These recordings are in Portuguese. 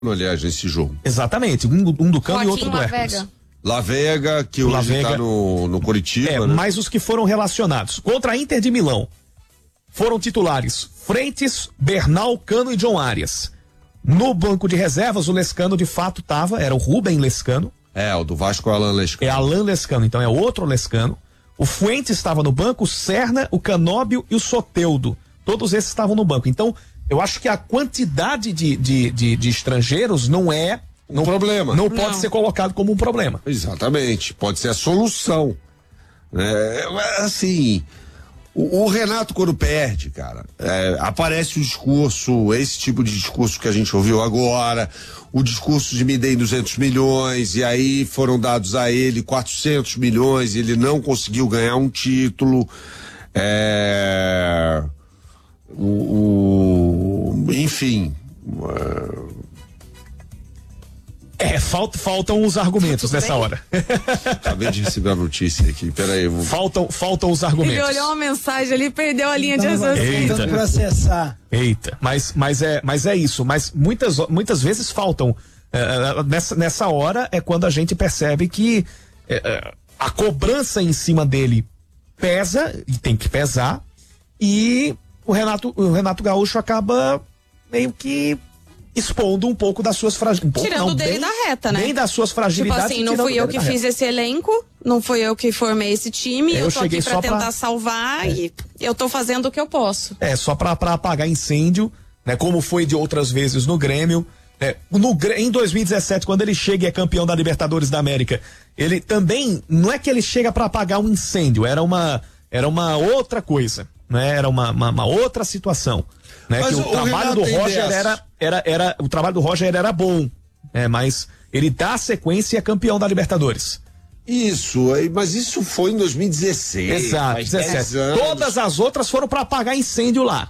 aliás, nesse jogo. Exatamente, um do Cano e outro do Hércules. Lavega, que hoje tá no Coritiba, né? Mas os que foram relacionados. Contra a Inter de Milão, foram titulares Frentes, Bernal, Cano e John Arias. No banco de reservas, o Lescano de fato era o Rubem Lescano. O do Vasco é Alan Lescano. É Alan Lescano, então é outro Lescano. O Fuentes estava no banco, o Serna, o Canóbio e o Soteldo. Todos esses estavam no banco. Então, eu acho que a quantidade de estrangeiros não é um problema. Não pode ser colocado como um problema. Exatamente, pode ser a solução. Assim, o Renato, quando perde, cara, aparece o discurso, esse tipo de discurso que a gente ouviu agora, o discurso de me dei 200 milhões, e aí foram dados a ele 400 milhões, e ele não conseguiu ganhar um título. Enfim. Faltam os argumentos nessa hora. Acabei de receber a notícia aqui, peraí. Faltam os argumentos. Ele olhou uma mensagem ali, perdeu a linha de raciocínio. Eita. Processar. Eita, mas é isso, mas muitas vezes faltam, nessa hora é quando a gente percebe que a cobrança em cima dele pesa, e tem que pesar, e o Renato Gaúcho acaba meio que expondo um pouco das suas fragilidades. Tirando dele da reta, né? Bem das suas fragilidades. Tipo assim, não fui eu que fiz esse elenco, não fui eu que formei esse time, eu tô aqui pra tentar salvar e eu tô fazendo o que eu posso. Só pra apagar incêndio, né? Como foi de outras vezes no Grêmio. Em 2017, quando ele chega e é campeão da Libertadores da América, ele também, não é que ele chega pra apagar um incêndio, era uma outra coisa, né? Era uma outra situação. Né, que o trabalho do Roger o trabalho do Roger era bom, mas ele dá sequência e é campeão da Libertadores. Isso, mas isso foi em 2016. Exato, 17. Todas as outras foram para apagar incêndio lá.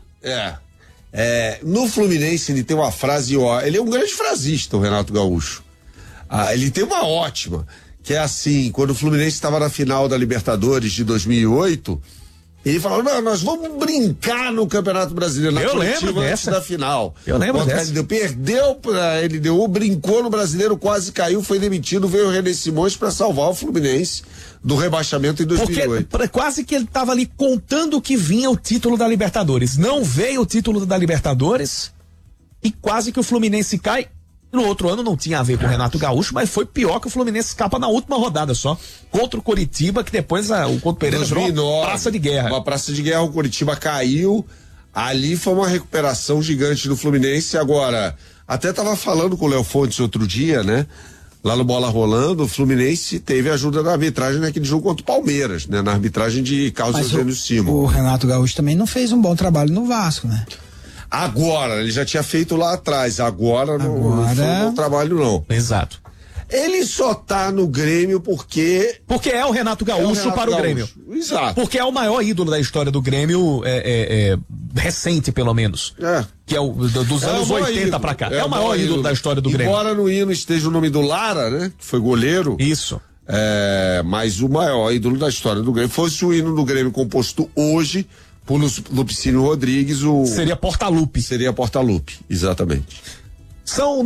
No Fluminense ele tem uma frase, ele é um grande frasista, o Renato Gaúcho. Ele tem uma ótima, que é assim, quando o Fluminense estava na final da Libertadores de 2008, ele falou, não, nós vamos brincar no Campeonato Brasileiro. Eu lembro dessa. Da final. Eu lembro dessa. Ele brincou no Brasileiro, quase caiu, foi demitido, veio o René Simões para salvar o Fluminense do rebaixamento em 2008. Porque quase que ele estava ali contando que vinha o título da Libertadores. Não veio o título da Libertadores e quase que o Fluminense cai. No outro ano não tinha a ver com o Renato Gaúcho, mas foi pior que o Fluminense escapa na última rodada só, contra o Coritiba, que depois o Couto Pereira virou uma praça de guerra. Uma praça de guerra, o Coritiba caiu, ali foi uma recuperação gigante do Fluminense. Agora, até tava falando com o Léo Fontes outro dia, né? Lá no Bola Rolando, o Fluminense teve ajuda da arbitragem naquele jogo contra o Palmeiras, né? Na arbitragem de Carlos Eugênio Simon. O Renato Gaúcho também não fez um bom trabalho no Vasco, né? Agora, ele já tinha feito lá atrás, agora não foi um bom trabalho não. Exato. Ele só tá no Grêmio porque é o Renato Gaúcho para o Grêmio. Exato. Porque é o maior ídolo da história do Grêmio, recente pelo menos. Que é dos anos 80 para cá. É o maior ídolo da história do Grêmio. Embora no hino esteja o nome do Lara, né? Que foi goleiro. Isso. Mas o maior ídolo da história do Grêmio. Fosse o hino do Grêmio composto hoje por Lupicínio Rodrigues, seria Portalupe. Seria Portalupe, exatamente. São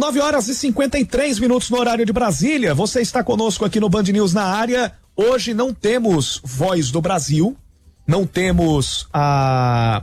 9h53 no horário de Brasília. Você está conosco aqui no Band News na área. Hoje não temos Voz do Brasil, não temos a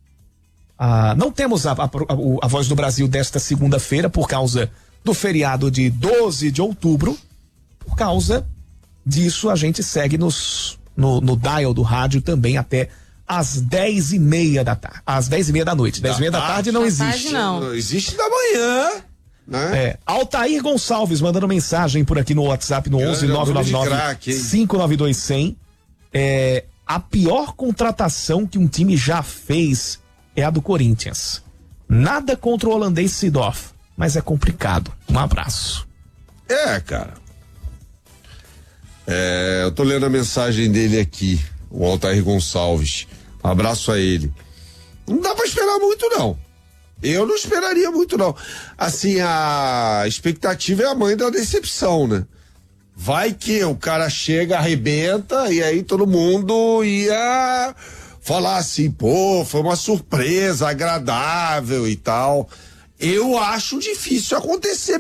Voz do Brasil desta segunda-feira por causa do feriado de 12 de outubro. Por causa disso, a gente segue no dial do rádio também até às 10h30 da tarde. Às 10h30 da noite. 10h30 da tarde não existe. Não existe da manhã. Né? Altair Gonçalves mandando mensagem por aqui no WhatsApp no 11-999-592-100. A pior contratação que um time já fez é a do Corinthians. Nada contra o holandês Seedorf, mas é complicado. Um abraço. Cara. Eu tô lendo a mensagem dele aqui, o Altair Gonçalves. Um abraço a ele. Não dá pra esperar muito, não. Eu não esperaria muito, não. Assim, a expectativa é a mãe da decepção, né? Vai que o cara chega, arrebenta, e aí todo mundo ia falar assim, pô, foi uma surpresa agradável e tal. Eu acho difícil acontecer